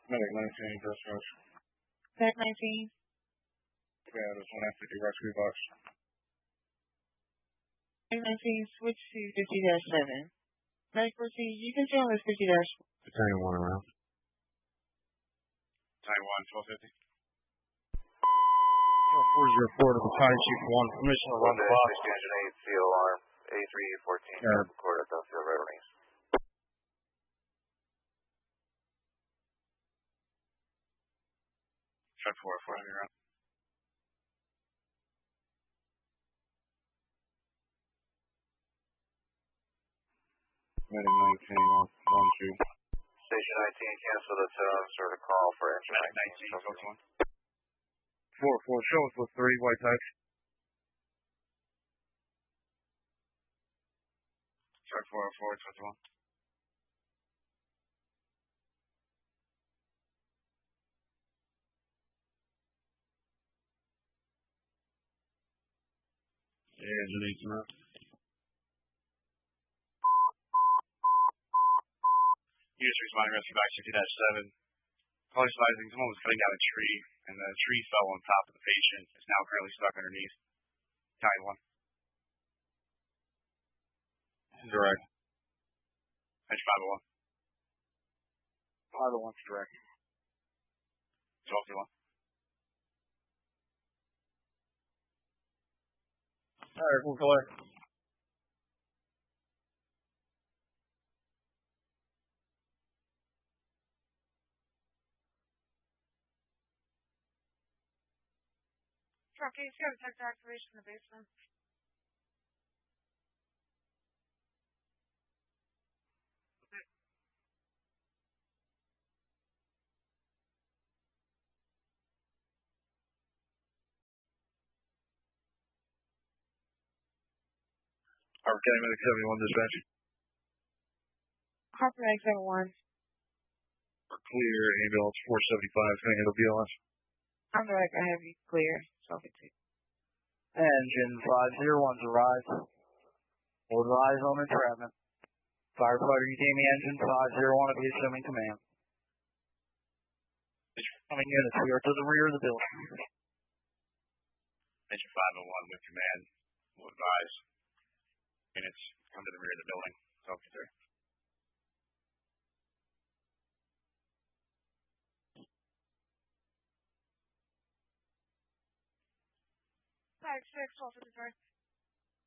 Medic 19, dispatch. Medic 19. Yeah, there's 150 rescue box. Medic 19, switch to 50-7. Medic 14, you can stay on this 50-. Battalion 1 around. Battalion 1, 1250. 404 to Battalion Chief 1, permission to run the box. Engine 8, COR, A314, record at Duffield Red Wings. Check 404 around. Medic 19 on 1-2. Station 19, cancel the tone, start a call for engine Medic 19, 19, 404, show us with 3, white type. Check 404, 21. Yeah, engine 18 around. Units responding rescue box 50-7. Police advising someone was cutting down a tree, and the tree fell on top of the patient. It's now currently stuck underneath. Battalion 1. Direct. Edge 501. 501's direct. 1221. Alright, we'll collect. Truck, you got a tech activation in the basement. Harper County Medic 71 dispatch. Harper Medic 71. Clear, ambulance 475, can I handle BLS? I'm direct, I have you clear. Selfie too. Engine 501's arrived. Hold eyes on entrapment. Firefighter Udemy engine 501 will be assuming command. Coming units, we are to the rear of the building. Engine 501 with command. Will advise. Units come to the rear of the building. Selfie there. Medic 6, 1253.